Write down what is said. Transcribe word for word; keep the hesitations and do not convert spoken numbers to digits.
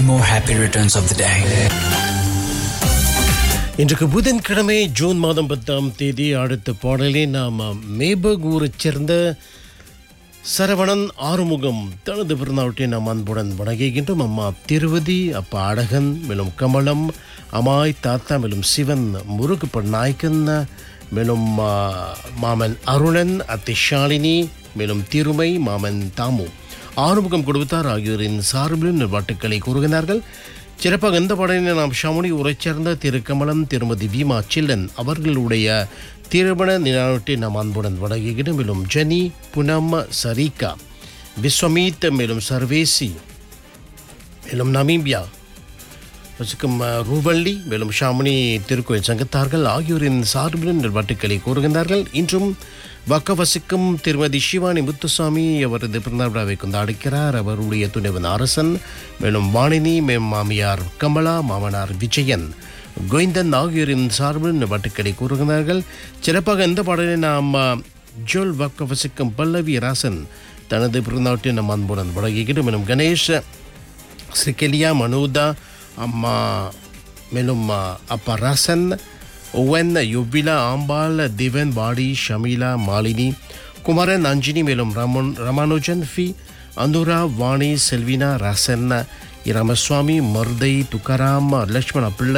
more happy returns of the day. இன்றைக்கு புதன்கிழமை June மாதம் பத்தாம் தேதி. அடுத்த பாடலை நாம் மேபர்க் ஊரைச் சேர்ந்த சரவணன் ஆறுமுகம் தனது பிறந்தநாட்டை நாம் அன்புடன் வணங்குகின்றோம். அம்மா திருவதி, அப்பா அழகன், மேலும் கமலம், அம்மாய் தாத்தா, மேலும் சிவன், முருகப்பன் நாயக்கன், மேலும் மாமன் அருணன், அத்தை ஷாலினி, மேலும் திருமை, மாமன் தாமு, ஆறுமுகம் குடும்பத்தார் ஆகியோரின் சார்பிலும் வாழ்த்துக்களை கூறுகிறார்கள். சிறப்பாக இந்த பாடலில் நாம் ஷமுனி ஊரைச் சேர்ந்த திரு கமலம், திருமதி வீமா சில்லன் அவர்களுடைய திருமண நினைவொட்டி நாம் அன்புடன் வணங்குகிறோம். மேலும் ஜெனி, புனம், சரிகா, விஸ்வமீத், மேலும் சர்வேசி, மேலும் நமீபியா வசிக்கும் ரூவள்ளி, மேலும் ஷாமுனி திருக்கோயில் சங்கத்தார்கள் ஆகியோரின் சார்பிலும் வாழ்த்துக்களை கூறுகின்றார்கள். இன்றும் வக்க வசிக்கும் திருமதி சிவானி முத்துசாமி அவரது பிறந்தநாள் விழாவை கொண்டாடுகிறார். அவருடைய துணைவன் அரசன், மேலும் வாணினி, மேம் மாமியார் கமலா, மாமனார் விஜயன், கோவிந்தன் ஆகியோரின் சார்பில் வாழ்த்துக்களை கூறுகிறார்கள். சிறப்பாக இந்த பாடலை நாம் ஜோல் வக்க வசிக்கும் பல்லவி ராசன் தனது பிறந்தநாட்டை நம் அன்புடன் வழங்குகிறோம். மேலும் கணேஷ், ஸ்ரீகெலியா, மனோதா, அம்மா, மேலும் அப்பா ராசன், ஓவன், யுவிலா, ஆம்பாள், திவன், வாடி, ஷமீலா, மாலினி, குமரன், அஞ்சினி, மேலும் ரமன் ரமானுஜன், ஃபி, அந்துரா, வாணி, செல்வினா, ராசன், ராமசுவாமி, மர்தை, துக்காராம், லக்ஷ்மண பிள்ளை